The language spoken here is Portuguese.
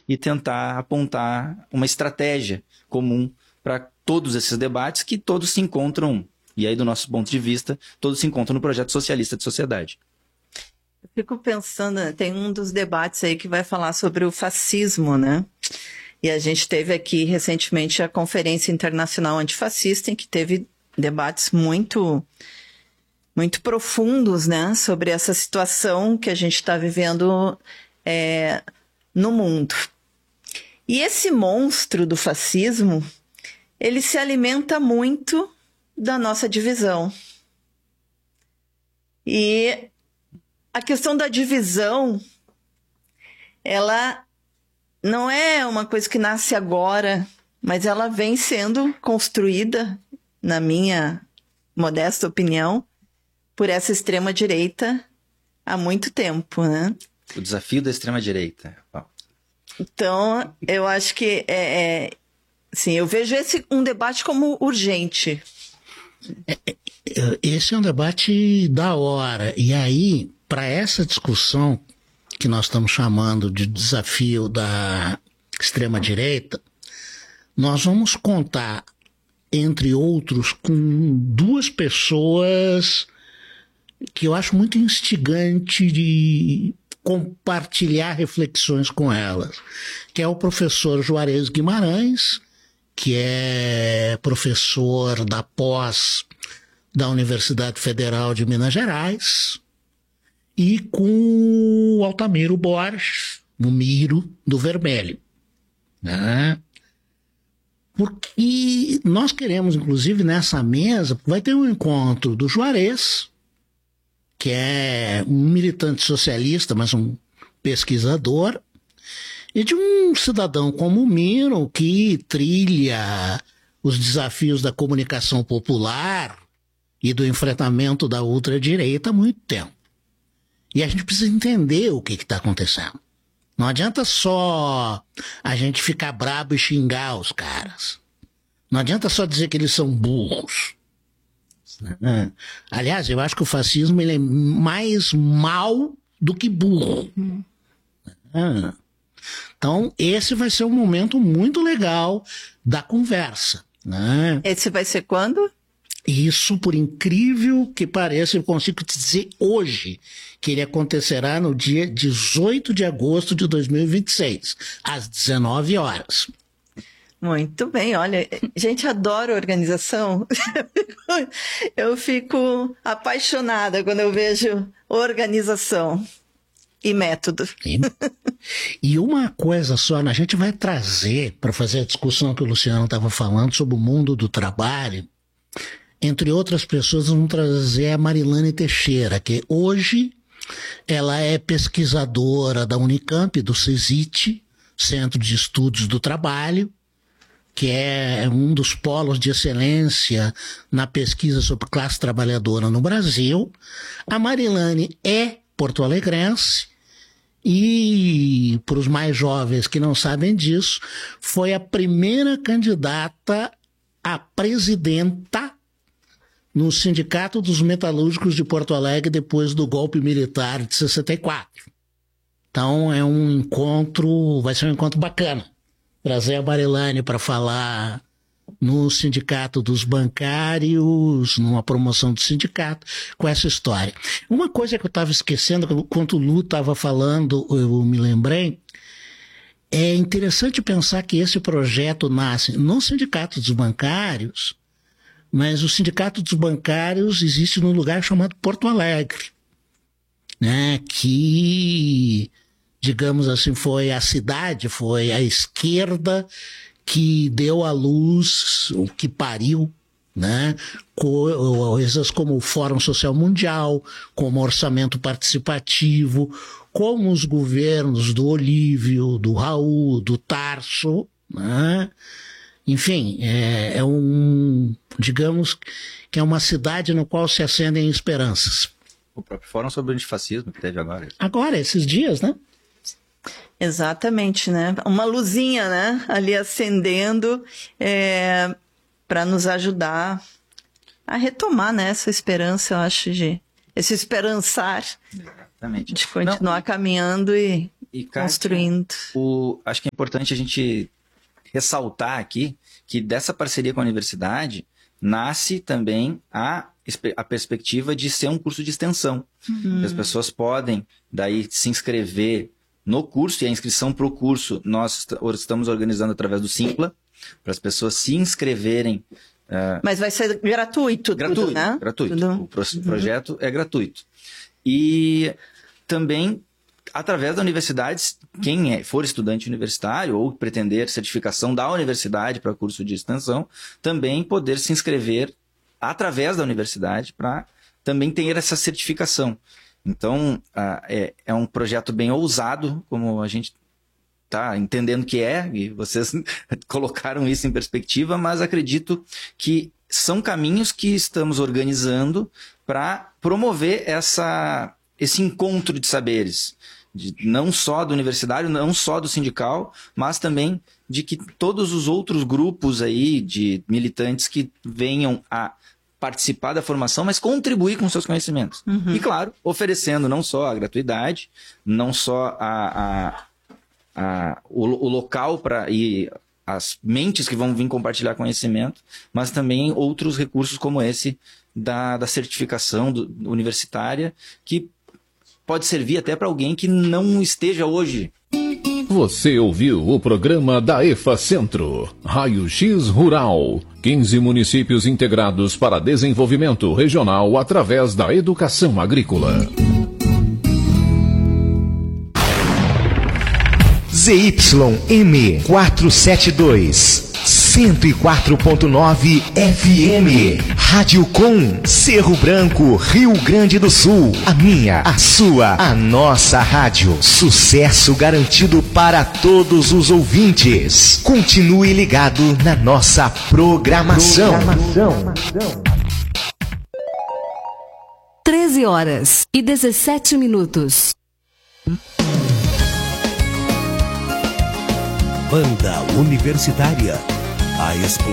e tentar apontar uma estratégia comum para todos esses debates que todos se encontram, e aí do nosso ponto de vista, todos se encontram no projeto socialista de sociedade. Eu fico pensando, tem um dos debates aí que vai falar sobre o fascismo, né? E a gente teve aqui recentemente a Conferência Internacional Antifascista, em que teve debates muito profundos, né? Sobre essa situação que a gente está vivendo no mundo. E esse monstro do fascismo, ele se alimenta muito da nossa divisão. E a questão da divisão, ela não é uma coisa que nasce agora, mas ela vem sendo construída, na minha modesta opinião, por essa extrema-direita há muito tempo, né? O desafio da extrema-direita. Então, eu acho que sim, eu vejo esse um debate como urgente. Esse é um debate da hora. E aí, para essa discussão que nós estamos chamando de desafio da extrema-direita, nós vamos contar, entre outros, com duas pessoas que eu acho muito instigante de compartilhar reflexões com elas, que é o professor Juarez Guimarães, que é professor da pós da Universidade Federal de Minas Gerais, e com o Altamiro Borges, o Miro do Vermelho, né? Porque nós queremos, inclusive, nessa mesa, vai ter um encontro do Juarez, que é um militante socialista, mas um pesquisador, e de um cidadão como o Miro, que trilha os desafios da comunicação popular e do enfrentamento da ultradireita há muito tempo. E a gente precisa entender o que está acontecendo. Não adianta só a gente ficar brabo e xingar os caras. Não adianta só dizer que eles são burros. Aliás, eu acho que o fascismo ele é mais mal do que burro. Então, esse vai ser um momento muito legal da conversa, né? Esse vai ser quando? Isso, por incrível que pareça, eu consigo te dizer hoje que ele acontecerá no dia 18 de agosto de 2026, às 19 horas. Muito bem, olha, gente adora organização. Eu fico apaixonada quando eu vejo organização e método. E uma coisa só, a gente vai trazer, para fazer a discussão que o Luciano estava falando sobre o mundo do trabalho, entre outras pessoas, vamos trazer a Marilane Teixeira, que hoje ela é pesquisadora da Unicamp, do CESIT, Centro de Estudos do Trabalho, que é um dos polos de excelência na pesquisa sobre classe trabalhadora no Brasil. A Marilane é porto-alegrense e, para os mais jovens que não sabem disso, foi a primeira candidata a presidenta no Sindicato dos Metalúrgicos de Porto Alegre depois do golpe militar de 64. Então é um encontro, vai ser um encontro bacana. Trazer a Marilane para falar no Sindicato dos Bancários, numa promoção do sindicato, com essa história. Uma coisa que eu estava esquecendo, enquanto o Lu estava falando, eu me lembrei, é interessante pensar que esse projeto nasce no Sindicato dos Bancários, mas o Sindicato dos Bancários existe num lugar chamado Porto Alegre, né? Que, digamos assim, foi a cidade, foi a esquerda que deu à luz, o que pariu, né? Coisas como o Fórum Social Mundial, como o orçamento participativo, como os governos do Olívio, do Raul, do Tarso, né? Enfim, digamos que é uma cidade no qual se acendem esperanças. O próprio Fórum sobre o Antifascismo que teve agora. Agora, esses dias, né? Exatamente, né? Uma luzinha, né? Ali acendendo para nos ajudar a retomar, né? Essa esperança, eu acho, esse esperançar. Exatamente. De continuar caminhando e E Kátia, construindo. acho que é importante a gente ressaltar aqui que dessa parceria com a universidade nasce também a perspectiva de ser um curso de extensão. As pessoas podem daí se inscrever no curso, e a inscrição para o curso nós estamos organizando através do Simpla, para as pessoas se inscreverem. Mas vai ser gratuito, tudo, né? Gratuito. Tudo. O projeto é gratuito. E também, através da universidade, quem for estudante universitário ou pretender certificação da universidade para curso de extensão, também poder se inscrever através da universidade para também ter essa certificação. Então, é um projeto bem ousado, como a gente está entendendo que e vocês colocaram isso em perspectiva, mas acredito que são caminhos que estamos organizando para promover esse encontro de saberes, não só do universitário, não só do sindical, mas também de que todos os outros grupos aí de militantes que venham a participar da formação, mas contribuir com seus conhecimentos. E, claro, oferecendo não só a gratuidade, não só o local e as mentes que vão vir compartilhar conhecimento, mas também outros recursos como esse da certificação universitária, que pode servir até para alguém que não esteja hoje. Você ouviu o programa da EFACentro, Raio X Rural, 15 municípios integrados para desenvolvimento regional através da educação agrícola. ZYM 472, 104.9 FM, Rádio Com, Cerro Branco, Rio Grande do Sul. A minha, a sua, a nossa rádio. Sucesso garantido para todos os ouvintes. Continue ligado na nossa programação. 13h17. Banda Universitária, a explosão